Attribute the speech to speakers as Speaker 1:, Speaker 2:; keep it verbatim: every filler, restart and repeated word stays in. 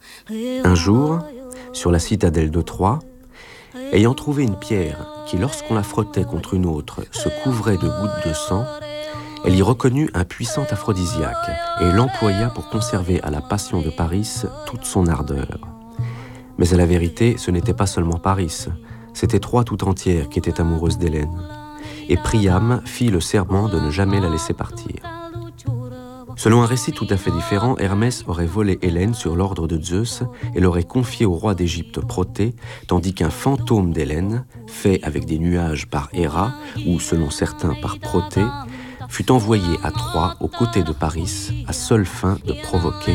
Speaker 1: Un jour, sur la citadelle de Troie, ayant trouvé une pierre qui, lorsqu'on la frottait contre une autre, se couvrait de gouttes de sang, elle y reconnut un puissant aphrodisiaque et l'employa pour conserver à la passion de Paris toute son ardeur. Mais à la vérité, ce n'était pas seulement Paris, c'était Troie tout entière qui était amoureuse d'Hélène. Et Priam fit le serment de ne jamais la laisser partir. Selon un récit tout à fait différent, Hermès aurait volé Hélène sur l'ordre de Zeus et l'aurait confiée au roi d'Égypte Protée, tandis qu'un fantôme d'Hélène, fait avec des nuages par Héra, ou selon certains par Protée, fut envoyé à Troie aux côtés de Paris à seule fin de provoquer